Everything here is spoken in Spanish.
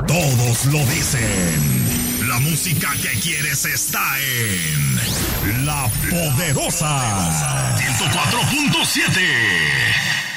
Todos lo dicen. La música que quieres está en La Poderosa 104.7.